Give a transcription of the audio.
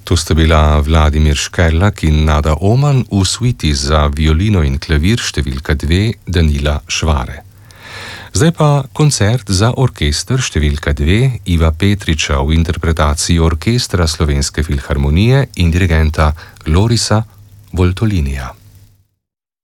To sta bila Vladimir Škerlak in Nada Oman v suiti za violino in klavir številka 2 Danila Švare. Zdaj pa koncert za orkester številka 2 Iva Petriča v interpretaciji orkestra Slovenske filharmonije in dirigenta Lorisa Voltolinija.